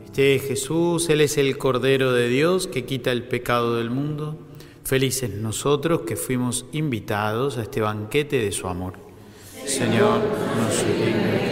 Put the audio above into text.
Este es Jesús, Él es el Cordero de Dios que quita el pecado del mundo. Felices nosotros que fuimos invitados a este banquete de su amor. Señor, no soy digno de